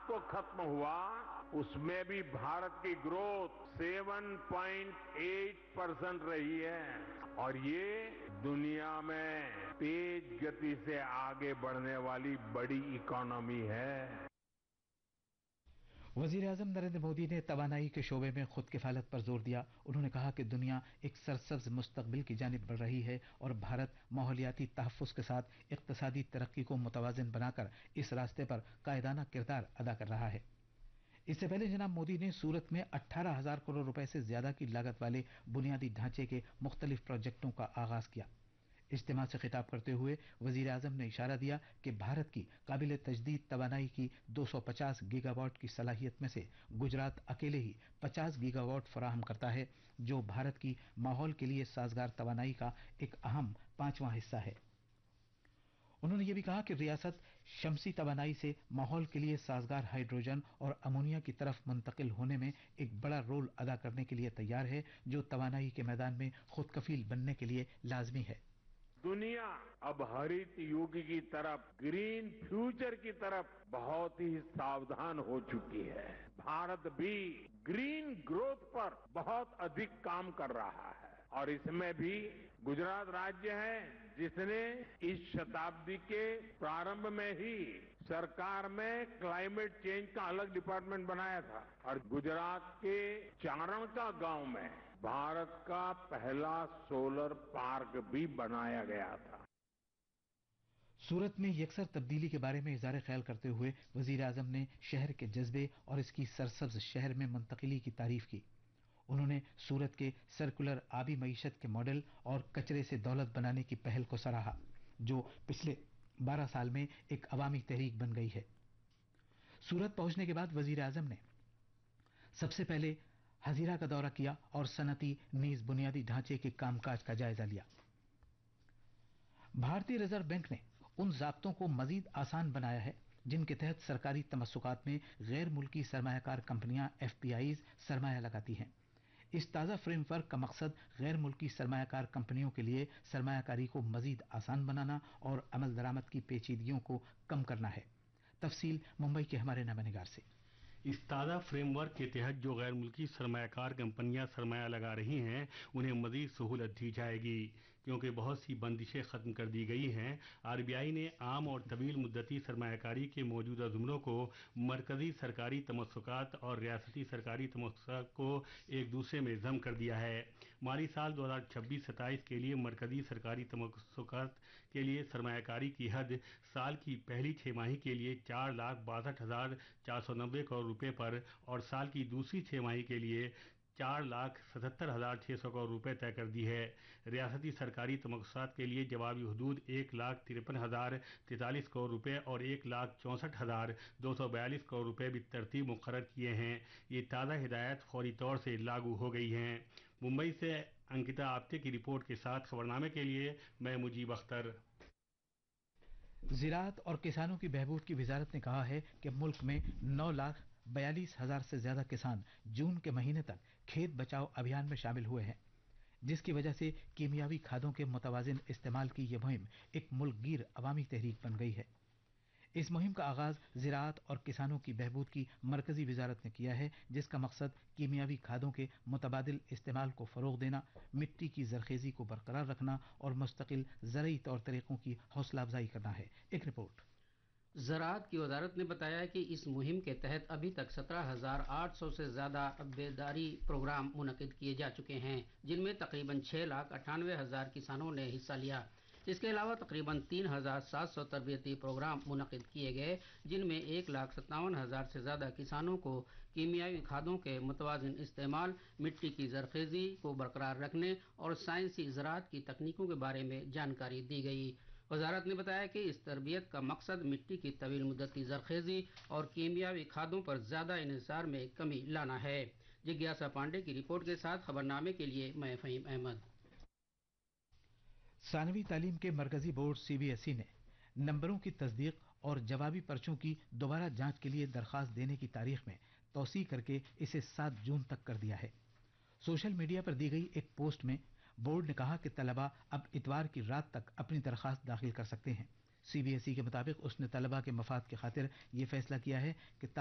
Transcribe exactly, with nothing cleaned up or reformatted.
तो खत्म हुआ, उसमें भी भारत की ग्रोथ सात पॉइंट आठ परसेंट रही है और ये दुनिया में तेज गति से आगे बढ़ने वाली बड़ी इकोनॉमी है। वजीर आजम नरेंद्र मोदी ने तवानाई के शोबे में खुद किफालत पर जोर दिया। उन्होंने कहा कि दुनिया एक सरसब्ज मुस्तकबिल की जानिब बढ़ रही है और भारत माहौलियाती तहफ्फुज के साथ इक्तसादी तरक्की को मुतवाजिन बनाकर इस रास्ते पर कायदाना किरदार अदा कर रहा है। इससे पहले जनाब मोदी ने सूरत में अठारह हजार करोड़ रुपए से ज्यादा की लागत वाले बुनियादी ढांचे के मुख्तलिफ प्रोजेक्टों का आगाज किया। इज्तिमा से खिताब करते हुए वजीर आजम ने इशारा दिया कि भारत की काबिल तजदीद तवानाई की दो सौ पचास गीगावाट की सलाहियत में से गुजरात अकेले ही पचास गीगावाट फराहम करता है, जो भारत की माहौल के लिए साजगार तवानाई का एक अहम पांचवां हिस्सा है। उन्होंने ये भी कहा कि रियासत शमसी तवानाई से माहौल के लिए साजगार हाइड्रोजन और अमोनिया की तरफ मुंतकिल होने में एक बड़ा रोल अदा करने के लिए तैयार है, जो तवानाई के मैदान में खुद कफील बनने के लिए लाजमी है। दुनिया अब हरित युग की तरफ, ग्रीन फ्यूचर की तरफ बहुत ही सावधान हो चुकी है। भारत भी ग्रीन ग्रोथ पर बहुत अधिक काम कर रहा है और इसमें भी गुजरात राज्य है जिसने इस शताब्दी के प्रारंभ में ही सरकार में क्लाइमेट चेंज का अलग डिपार्टमेंट बनाया था और गुजरात के चारण का गांव में भारत का पहला सोलर पार्क भी बनाया गया था। सूरत में यकसर तब्दीली के बारे में इज़हार ख्याल करते हुए वजीर आजम ने शहर के जज्बे और इसकी सरसब्ज शहर में मुंतकिली की तारीफ की। उन्होंने सूरत के सर्कुलर आबी मईशत के मॉडल और कचरे से दौलत बनाने की पहल को सराहा, जो पिछले बारह साल में एक अवामी तहरीक बन गई है। सूरत पहुंचने के बाद वजीर आजम ने सबसे पहले हजीरा का दौरा किया और सनती नीज बुनियादी ढांचे के कामकाज का जायजा लिया। भारतीय रिजर्व बैंक ने उन ज़ाब्तों को मजीद आसान बनाया है जिनके तहत सरकारी तमस्सुकात में गैर मुल्की सरमायाकार कंपनियां एफपीआईज सरमाया लगाती हैं। इस ताज़ा फ्रेमवर्क का मकसद गैर मुल्की सरमायाकार कंपनियों के लिए सरमायाकारी को मजीद आसान बनाना और अमल दरामद की पेचीदगियों को कम करना है। तफसील मुंबई के हमारे नवानिगार से। इस ताज़ा फ्रेमवर्क के तहत जो गैर मुल्की सरमायाकार कंपनियां सरमाया लगा रही हैं उन्हें मजीद सहूलत दी जाएगी, क्योंकि बहुत सी बंदिशें ख़त्म कर दी गई हैं। आरबीआई ने आम और तवील मुद्दती सरमायाकारी के मौजूदा जुमलों को मरकजी सरकारी तमस्सुकात और रियासती सरकारी तमस्सुकात को एक दूसरे में जम कर दिया है। माली साल दो हज़ार छब्बीस सत्ताईस के लिए मरकजी सरकारी तमस्सुकात के लिए सरमायाकारी की हद साल की पहली छमाही के लिए चार लाख बासठ हजार चार सौ नब्बे करोड़ रुपए पर और साल की दूसरी छमाही के लिए चार लाख सतहत्तर हजार छह सौ करोड़ रुपए तय कर दी है। रियासती सरकारी तमस्सुकात के लिए जवाबी हुदूद एक लाख तिरपन हजार तैंतालीस करोड़ रुपए और एक लाख चौंसठ हजार दो सौ बयालीस करोड़ रुपए भी तरतीब मुकर्रर किए हैं। ये ताज़ा हिदायत फौरी तौर से लागू हो गई हैं। मुंबई से अंकिता आप्ते की रिपोर्ट के साथ खबरनामे के लिए मैं मुजीब अख्तर। ज़राअत और किसानों की बहबूद की वजारत ने कहा है कि मुल्क में नौ लाख बयालीस हजार से ज्यादा किसान जून के महीने तक खेत बचाओ अभियान में शामिल हुए हैं, जिसकी वजह से कीमियावी खादों के मुतवाजिन इस्तेमाल की यह मुहिम एक मुल्कगीर अवामी तहरीक बन गई है। इस मुहिम का आगाज ज़राअत और किसानों की बहबूद की मरकजी वजारत ने किया है, जिसका मकसद कीमियावी खादों के मुतबादिल इस्तेमाल को फरोग देना, मिट्टी की जरखेजी को बरकरार रखना और मुस्तकिल ज़रई तौर तरीकों की हौसला अफजाई करना है। एक रिपोर्ट। ज़राअत की वजारत ने बताया कि इस मुहिम के तहत अभी तक सत्रह हजार आठ सौ से ज्यादा बेदारी प्रोग्राम मुनक्किद किए जा चुके हैं, जिनमें तकरीबन छह लाख अट्ठानवे हजार किसानों ने हिस्सा लिया। इसके अलावा तकरीबन तीन हजार सात सौ तरबियती प्रोग्राम मुनक्किद किए गए, जिनमें एक लाख सत्तावन हजार से ज्यादा किसानों को कीमियावी खादों के मुतवाजिन इस्तेमाल, मिट्टी की जरखेजी को बरकरार रखने और साइंसी ज़राअत की तकनीकों के बारे में जानकारी दी गई। वजारत ने बताया कि इस तरबियत का मकसद मिट्टी की तवील मुद्दती जरखेजी और कीमियावी खादों पर ज्यादा इन्हिसार में कमी लाना है। जिज्ञासा पांडे की रिपोर्ट के साथ खबरनामे के लिए मैं फहीम अहमद। सानवी तालीम के मरकजी बोर्ड सीबीएसई ने नंबरों की तस्दीक और जवाबी पर्चों की दोबारा जांच के लिए दरखास्त देने की तारीख में तौसी करके इसे सात जून तक कर दिया है। सोशल मीडिया पर दी गई एक पोस्ट में बोर्ड ने कहा कि तलबा अब इतवार की रात तक अपनी दरखास्त दाखिल कर सकते हैं। सीबीएसई के मुताबिक उसने तलबा के मफाद की खातिर यह फैसला किया है कि